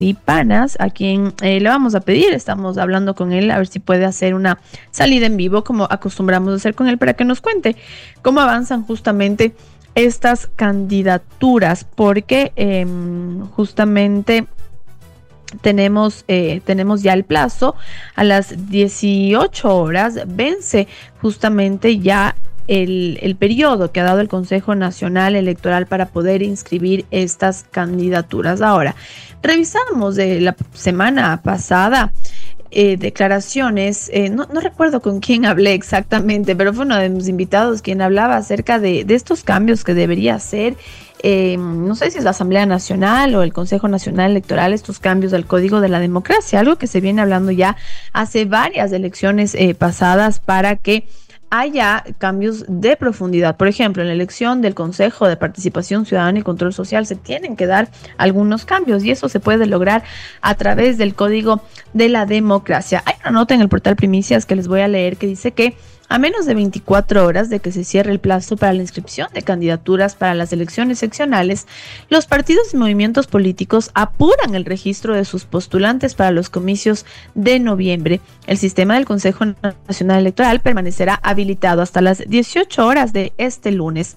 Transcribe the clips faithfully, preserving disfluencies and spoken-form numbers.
Maripanas, a quien eh, le vamos a pedir, estamos hablando con él a ver si puede hacer una salida en vivo como acostumbramos a hacer con él para que nos cuente cómo avanzan justamente estas candidaturas, porque eh, justamente tenemos, eh, tenemos ya el plazo a las dieciocho horas, vence justamente ya El, el periodo que ha dado el Consejo Nacional Electoral para poder inscribir estas candidaturas. Ahora, revisamos de la semana pasada eh, declaraciones, eh, no, no recuerdo con quién hablé exactamente, pero fue uno de mis invitados quien hablaba acerca de, de estos cambios que debería hacer, eh, no sé si es la Asamblea Nacional o el Consejo Nacional Electoral, estos cambios al Código de la Democracia, algo que se viene hablando ya hace varias elecciones eh, pasadas para que haya cambios de profundidad. Por ejemplo, en la elección del Consejo de Participación Ciudadana y Control Social se tienen que dar algunos cambios y eso se puede lograr a través del Código de la Democracia. Hay una nota en el portal Primicias que les voy a leer que dice que a menos de veinticuatro horas de que se cierre el plazo para la inscripción de candidaturas para las elecciones seccionales, los partidos y movimientos políticos apuran el registro de sus postulantes para los comicios de noviembre. El sistema del Consejo Nacional Electoral permanecerá habilitado hasta las dieciocho horas de este lunes.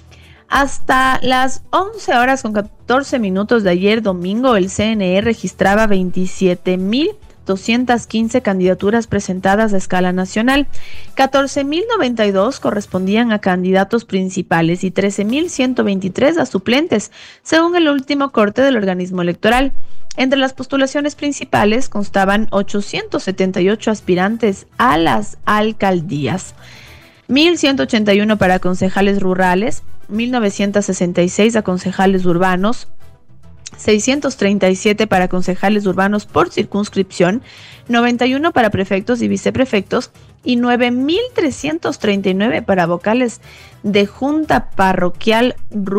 Hasta las once horas con catorce minutos de ayer domingo, el C N E registraba veintisiete mil doscientas quince candidaturas presentadas a escala nacional, catorce mil noventa y dos correspondían a candidatos principales y trece mil ciento veintitrés a suplentes, según el último corte del organismo electoral. Entre las postulaciones principales constaban ochocientos setenta y ocho aspirantes a las alcaldías, mil ciento ochenta y uno para concejales rurales, mil novecientos sesenta y seis a concejales urbanos, seiscientos treinta y siete para concejales urbanos por circunscripción, noventa y uno para prefectos y viceprefectos y nueve mil trescientos treinta y nueve para vocales de junta parroquial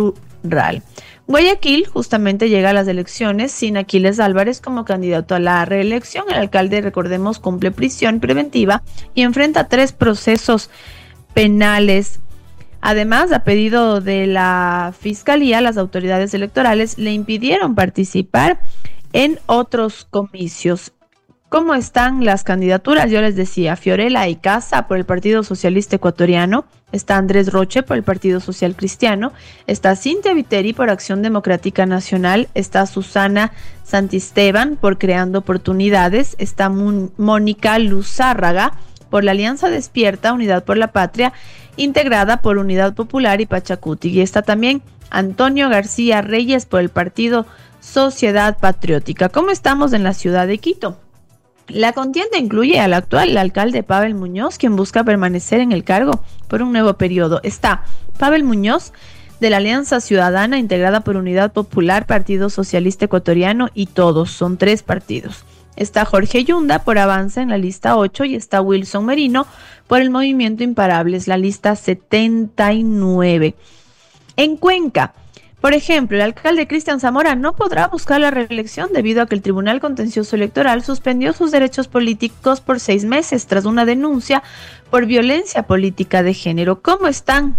rural. Guayaquil justamente llega a las elecciones sin Aquiles Álvarez como candidato a la reelección. El alcalde, recordemos, cumple prisión preventiva y enfrenta tres procesos penales. Además, a pedido de la Fiscalía, las autoridades electorales le impidieron participar en otros comicios. ¿Cómo están las candidaturas? Yo les decía, Fiorella Icaza por el Partido Socialista Ecuatoriano, está Andrés Roche por el Partido Social Cristiano, está Cintia Viteri por Acción Democrática Nacional, está Susana Santisteban por Creando Oportunidades, está Mónica Luzárraga por la Alianza Despierta, Unidad por la Patria, integrada por Unidad Popular y Pachacuti. Y está también Antonio García Reyes por el Partido Sociedad Patriótica. ¿Cómo estamos en la ciudad de Quito? La contienda incluye al actual alcalde Pavel Muñoz, quien busca permanecer en el cargo por un nuevo periodo. Está Pavel Muñoz, de la Alianza Ciudadana, integrada por Unidad Popular, Partido Socialista Ecuatoriano y Todos. Son tres partidos. Está Jorge Yunda por Avanza en la lista ocho y está Wilson Merino por el Movimiento Imparables, la lista setenta y nueve. En Cuenca, por ejemplo, el alcalde Cristian Zamora no podrá buscar la reelección debido a que el Tribunal Contencioso Electoral suspendió sus derechos políticos por seis meses tras una denuncia por violencia política de género. ¿Cómo están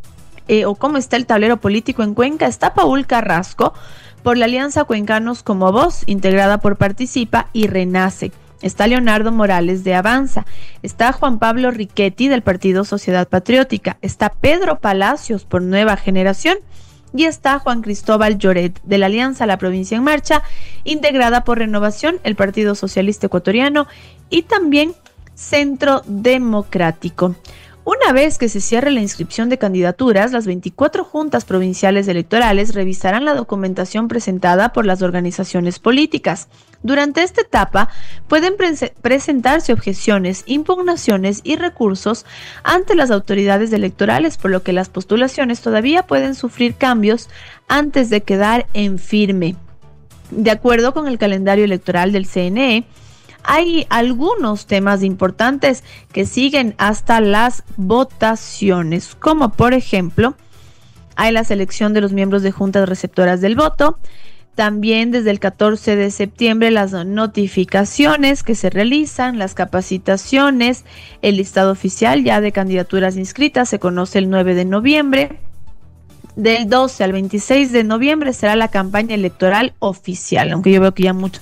eh, o cómo está el tablero político en Cuenca? Está Paul Carrasco por la Alianza Cuencanos como Voz, integrada por Participa y Renace. Está Leonardo Morales de Avanza, está Juan Pablo Riquetti del Partido Sociedad Patriótica, está Pedro Palacios por Nueva Generación y está Juan Cristóbal Lloret de la Alianza La Provincia en Marcha, integrada por Renovación, el Partido Socialista Ecuatoriano y también Centro Democrático. Una vez que se cierre la inscripción de candidaturas, las veinticuatro juntas provinciales electorales revisarán la documentación presentada por las organizaciones políticas. Durante esta etapa pueden pre- presentarse objeciones, impugnaciones y recursos ante las autoridades electorales, por lo que las postulaciones todavía pueden sufrir cambios antes de quedar en firme. De acuerdo con el calendario electoral del C N E, hay algunos temas importantes que siguen hasta las votaciones, como por ejemplo, hay la selección de los miembros de juntas receptoras del voto, también desde el catorce de septiembre las notificaciones que se realizan, las capacitaciones, el listado oficial ya de candidaturas inscritas se conoce el nueve de noviembre, del doce al veintiséis de noviembre será la campaña electoral oficial, aunque yo veo que ya muchos